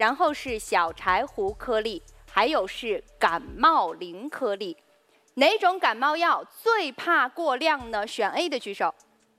然后是小柴胡颗粒，还有是感冒灵颗粒。哪种感冒药最怕过量呢？选 A 的举手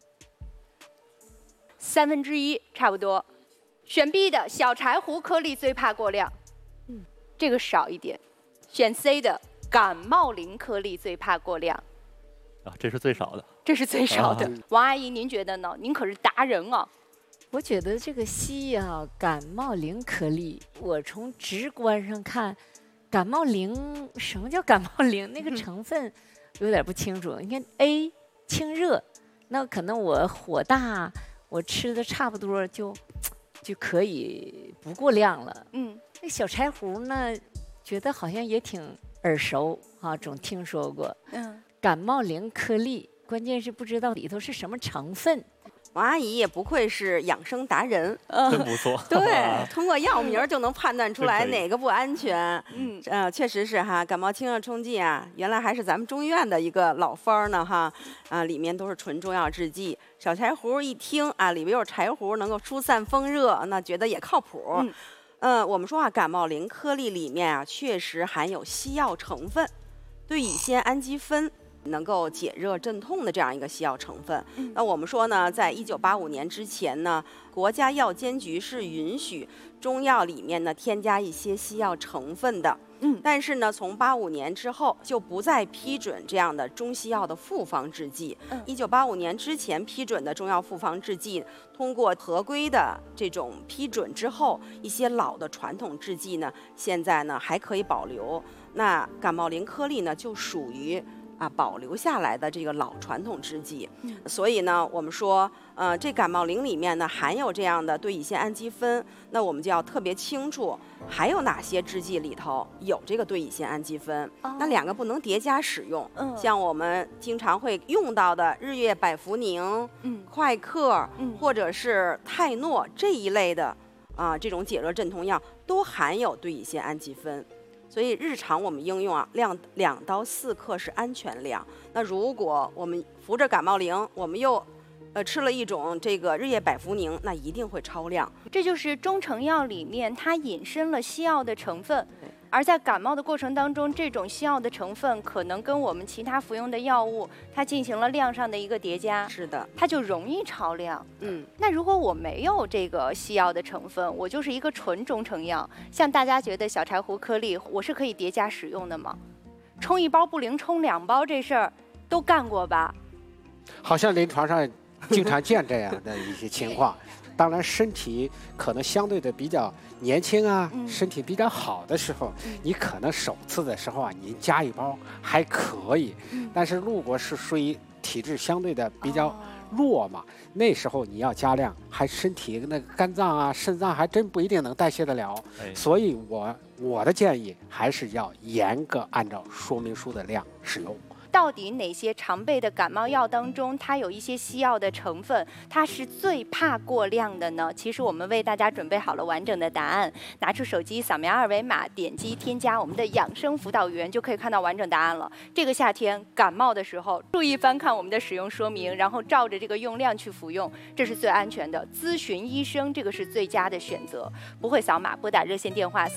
，1/3差不多。选 B 的小柴胡颗粒最怕过量，这个少一点。选 C 的感冒灵颗粒最怕过量。 啊，这是最少的。 这是最少的。王阿姨，您觉得呢？您可是达人啊。 我觉得这个西药感冒灵颗粒，我从直观上看，感冒灵什么叫感冒灵？那个成分有点不清楚。你看 A 清热，那可能我火大，我吃的差不多就可以不过量了。那小柴胡呢，觉得好像也挺耳熟啊，总听说过。感冒灵颗粒，关键是不知道里头是什么成分。 王阿姨也不愧是养生达人， 真不错。 对，通过药名就能判断出来哪个不安全。确实是哈，感冒清热冲剂啊，原来还是咱们中医院的一个老方呢哈。里面都是纯中药制剂。小柴胡一听啊，里面有柴胡能够疏散风热，那觉得也靠谱。我们说啊，感冒灵颗粒里面啊，确实含有西药成分，对乙酰氨基酚。能够解热镇痛的这样一个西药成分。那我们说呢，在1985年之前呢，国家药监局是允许中药里面呢添加一些西药成分的。但是呢，从85年之后就不再批准这样的中西药的复方制剂。1985年之前批准的中药复方制剂，通过合规的这种批准之后，一些老的传统制剂呢，现在呢还可以保留。那感冒灵颗粒呢，就属于保留下来的这个老传统制剂。所以呢，我们说，这感冒灵里面呢含有这样的对乙酰氨基酚，那我们就要特别清楚还有哪些制剂里头有这个对乙酰氨基酚。那两个不能叠加使用。像我们经常会用到的日月百服宁、快克，或者是泰诺这一类的这种解热镇痛药，都含有对乙酰氨基酚。所以日常我们应用啊，量2到4克是安全量。那如果我们服着感冒灵，我们又吃了一种这个日月百服宁，那一定会超量。 这就是中成药里面它引申了西药的成分。而在感冒的过程当中，这种西药的成分可能跟我们其他服用的药物，它进行了量上的一个叠加， 是的， 它就容易超量。那如果我没有这个西药的成分，我就是一个纯中成药，像大家觉得小柴胡颗粒，我是可以叠加使用的吗？冲1包不灵，冲2包这事儿都干过吧？ 好像临床上经常见这样的一些情况。当然，身体可能相对的比较年轻啊，身体比较好的时候，你可能首次的时候啊，你加1包还可以。但是如果是属于体质相对的比较弱嘛，那时候你要加量，还身体那个肝脏啊、肾脏还真不一定能代谢得了。所以我的建议还是要严格按照说明书的量使用。 到底哪些常备的感冒药当中，它有一些西药的成分，它是最怕过量的呢？其实我们为大家准备好了完整的答案，拿出手机扫描2维码，点击添加我们的养生辅导员，就可以看到完整答案了。这个夏天感冒的时候，注意翻看我们的使用说明，然后照着这个用量去服用，这是最安全的。咨询医生，这个是最佳的选择。不会扫码，拨打热线电话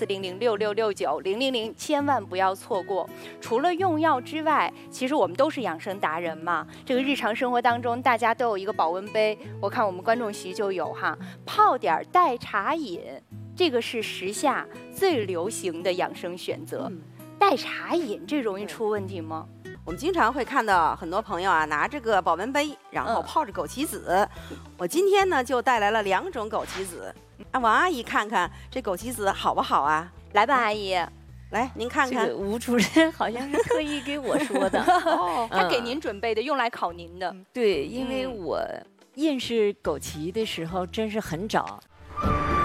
40066690000，千万不要错过。除了用药之外，其实我们都是养生达人嘛，这个日常生活当中大家都有一个保温杯，我看我们观众席就有哈，泡点代茶饮，这个是时下最流行的养生选择。代茶饮这容易出问题吗？ 我们经常会看到很多朋友啊，拿这个保温杯，然后泡着枸杞子。我今天呢就带来了2种枸杞子，王阿姨看看这枸杞子好不好啊？ 来吧，阿姨。 来，您看看， 这个吴主任好像是特意给我说的， 他给您准备的，用来考您的。 对，因为我认识枸杞的时候真是很早。